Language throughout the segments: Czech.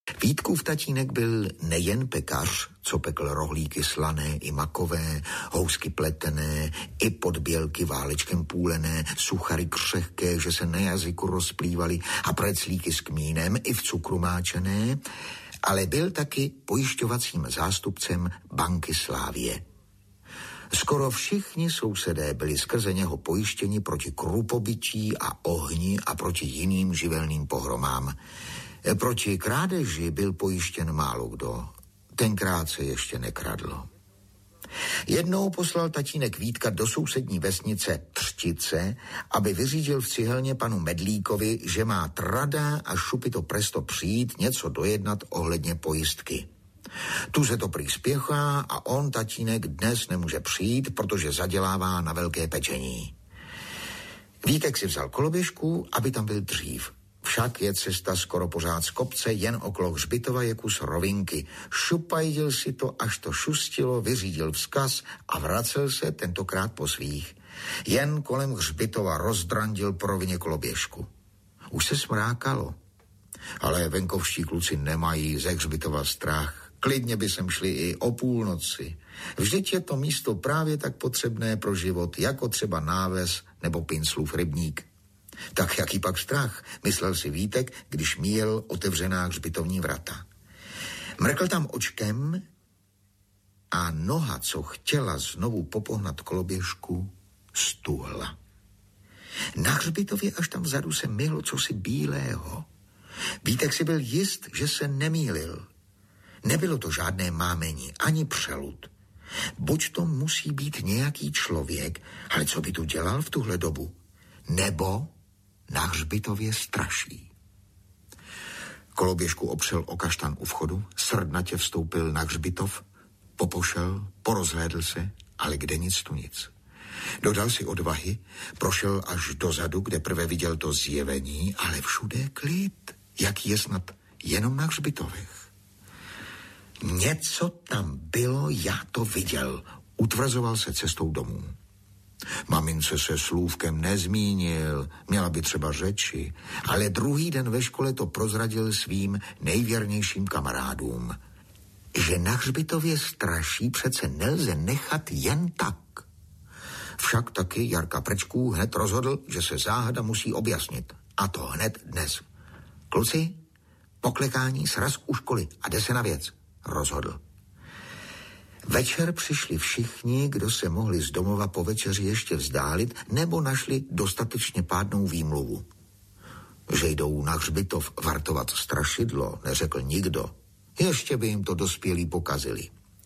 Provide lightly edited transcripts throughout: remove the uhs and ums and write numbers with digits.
Vítkův tatínek byl nejen pekař, co pekl rohlíky slané i makové, housky pletené, i podbělky válečkem půlené, suchary křehké, že se na jazyku rozplývaly a preclíky s kmínem i v cukru máčené, ale byl taky pojišťovacím zástupcem Banky Slávie. Skoro všichni sousedé byli skrze něho pojištěni proti krupobytí a ohni a proti jiným živelným pohromám. Proti krádeži byl pojištěn málo kdo. Tenkrát se ještě nekradlo. Jednou poslal tatínek Vítka do sousední vesnice Třtice, aby vyřídil v cihelně panu Medlíkovi, že má trada a šupito presto přijít něco dojednat ohledně pojistky. Tu se to prý spěchá a on, tatínek, dnes nemůže přijít, protože zadělává na velké pečení. Vítek si vzal koloběžku, aby tam byl dřív. Však je cesta skoro pořád z kopce, jen okolo hřbitova je kus rovinky. Šupajdil si to, až to šustilo, vyřídil vzkaz a vracel se tentokrát po svých. Jen kolem hřbitova rozdrandil po rovině koloběžku. Už se smrákalo, ale venkovští kluci nemají ze hřbitova strach. Klidně by sem šli i o půlnoci. Vždyť je to místo právě tak potřebné pro život, jako třeba náves nebo Pinclův rybník. Tak jaký pak strach, myslel si Vítek, když míjel otevřená hřbitovní vrata. Mrkl tam očkem a noha, co chtěla znovu popohnat koloběžku, stuhla. Na hřbitově až tam vzadu se myhlo cosi bílého. Vítek si byl jist, že se nemýlil. Nebylo to žádné mámení, ani přelud. Buď to musí být nějaký člověk, ale co by tu dělal v tuhle dobu? Nebo na hřbitově straší. Koloběžku opřel o kaštan u vchodu, srdnatě vstoupil na hřbitov, popošel, porozhlédl se, ale kde nic tu nic. Dodal si odvahy, prošel až dozadu, kde prvé viděl to zjevení, ale všude klid, jaký je snad jenom na hřbitovech. Něco tam bylo, já to viděl, utvrzoval se cestou domů. Mamince se slůvkem nezmínil, měla by třeba řeči, ale druhý den ve škole to prozradil svým nejvěrnějším kamarádům. Že na hřbitově straší přece nelze nechat jen tak. Však taky Jarka Prečků hned rozhodl, že se záhada musí objasnit. A to hned dnes. Kluci, poklekání, sraz u školy a jde se na věc, rozhodl. Večer přišli všichni, kdo se mohli z domova po večeři ještě vzdálit, nebo našli dostatečně pádnou výmluvu. Že jdou na hřbitov vartovat strašidlo, neřekl nikdo. Ještě by jim to dospělí pokazili.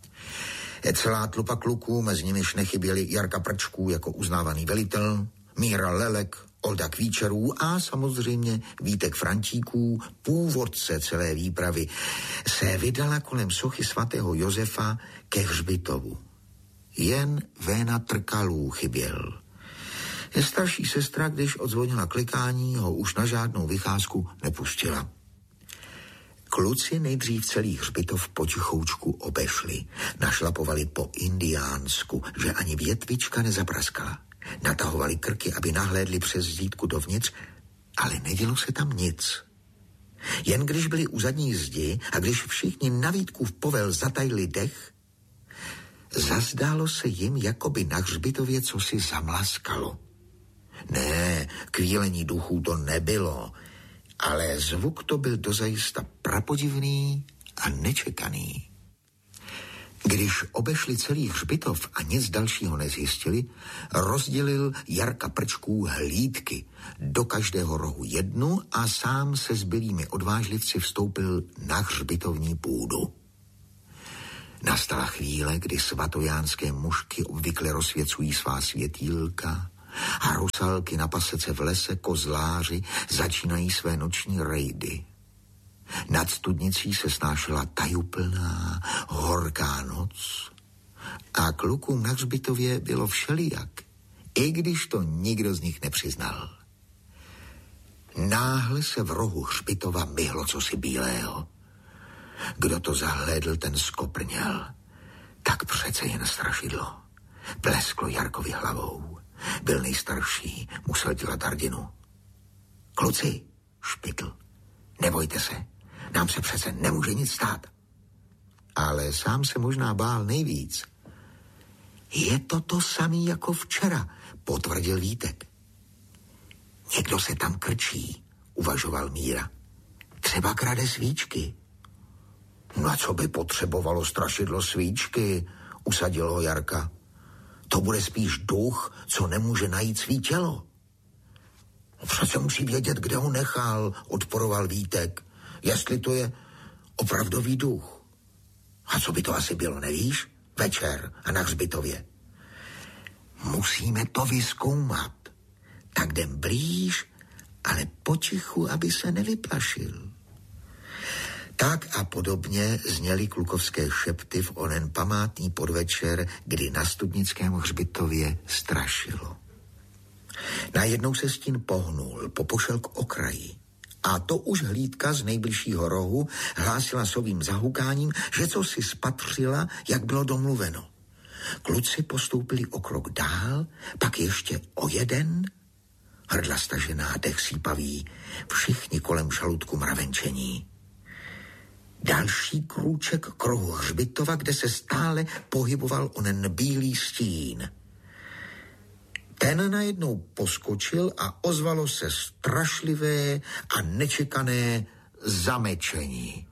Celá tlupa kluků, mezi nimiž nechyběli Jarka Prčků jako uznávaný velitel, Míra Lelek, Olda Kvíčerů a samozřejmě Vítek Frantíků, původce celé výpravy, se vydala kolem sochy svatého Josefa ke hřbitovu. Jen Véna Trkalů chyběl. Starší sestra, když odzvonila klikání, ho už na žádnou vycházku nepustila. Kluci nejdřív celý hřbitov potichoučku obešli. Našlapovali po indiánsku, že ani větvička nezapraskala. Natahovali krky, aby nahlédli přes zítku dovnitř, ale nedělo se tam nic. Jen když byli u zadní zdi a když všichni na Vítkův povel zatajili dech, zazdálo se jim, jako by na hřbitově cosi zamlaskalo. Ne, kvílení duchů to nebylo, ale zvuk to byl dozajista prapodivný a nečekaný. Když obešli celý hřbitov a nic dalšího nezjistili, rozdělil Jarka Prčků hlídky, do každého rohu jednu a sám se zbylými odvážlivci vstoupil na hřbitovní půdu. Nastala chvíle, kdy svatojánské mužky obvykle rozsvěcují svá světýlka a rusalky na pasece v lese, kozláři začínají své noční rejdy. Nad studnicí se snášela tajuplná, horká noc a klukům na hřbitově bylo všelijak, i když to nikdo z nich nepřiznal. Náhle se v rohu hřbitova myhlo cosi bílého. Kdo to zahlédl, ten skoprněl. Tak přece jen strašidlo. Blesklo Jarkovi hlavou. Byl nejstarší, musel dělat hrdinu. Kluci, špitl, nebojte se. Nám se přece nemůže nic stát. Ale sám se možná bál nejvíc. Je to samý jako včera, potvrdil Vítek. Někdo se tam krčí, uvažoval Míra. Třeba krade svíčky. Na co by potřebovalo strašidlo svíčky, usadil ho Jarka. To bude spíš duch, co nemůže najít svý tělo. Přece musí vědět, kde ho nechal, odporoval Vítek. Jestli to je opravdový duch. A co by to asi bylo, nevíš? Večer a na hřbitově. Musíme to vyzkoumat. Tak jdem blíž, ale potichu, aby se nevyplašil. Tak a podobně zněly klukovské šepty v onen památný podvečer, kdy na Studnickém hřbitově strašilo. Najednou se stín pohnul, popošel k okraji. A to už hlídka z nejbližšího rohu hlásila svým zahukáním, že co si spatřila, jak bylo domluveno. Kluci postoupili o krok dál, pak ještě o jeden, hrdla stažená, dech sípavý, všichni kolem žaludku mravenčení. Další krůček k rohu hřbitova, kde se stále pohyboval onen bílý stín. Ten najednou poskočil a ozvalo se strašlivé a nečekané zamečení.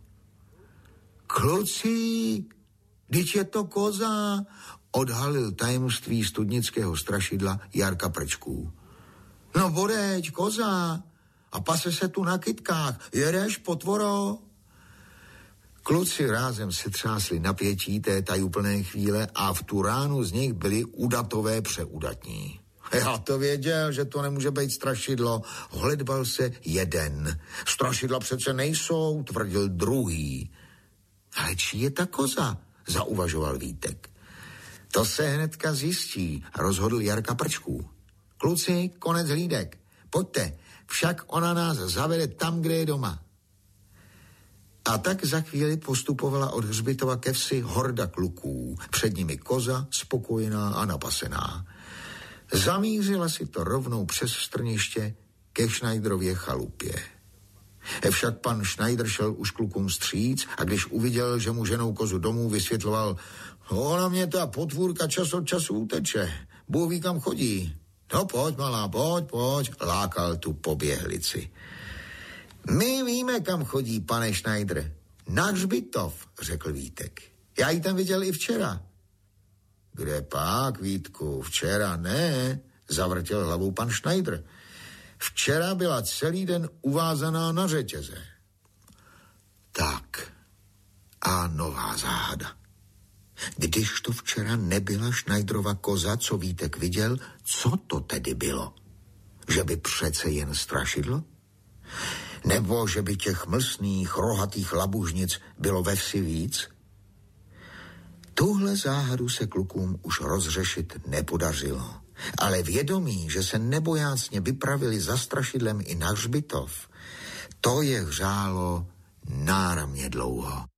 Kluci, vždyť je to koza, odhalil tajemství studnického strašidla Jarka Prčků. No bodeď, koza, a pase se tu na kytkách, jedeš, potvoro? Kluci rázem se třásli napětí té tajuplné chvíle a v tu ránu z nich byli udatové přeudatní. Já to věděl, že to nemůže být strašidlo. Hledbal se jeden. Strašidla přece nejsou, tvrdil druhý. Ale čí je ta koza? Zauvažoval Vítek. To se hnedka zjistí, rozhodl Jarka Prčků. Kluci, konec hlídek. Pojďte, však ona nás zavede tam, kde je doma. A tak za chvíli postupovala od hřbitova ke vsi horda kluků. Před nimi koza, spokojená a napasená. Zamířila si to rovnou přes strniště ke Schneiderově chalupě. Však pan Schneider šel už klukům vstříc a když uviděl, že mu ženou kozu domů, vysvětloval: ona mě ta potvůrka čas od času uteče. Bůh ví, kam chodí. No pojď, malá, pojď, lákal tu poběhlici. My víme, kam chodí, pane Schneider. Na hřbitov, řekl Vítek. Já ji tam viděl i včera. Kde pak, Vítku, včera ne, zavrtěl hlavou pan Schneider. Včera byla celý den uvázaná na řetěze. Tak, a nová záhada. Když to včera nebyla Schneiderova koza, co Vítek viděl, co to tedy bylo? Že by přece jen strašidlo? Nebo že by těch mlsných, rohatých labužnic bylo ve vsi víc? Tuhle záhadu se klukům už rozřešit nepodařilo. Ale vědomí, že se nebojácně vypravili za strašidlem i na hřbitov, to je hřálo náramně dlouho.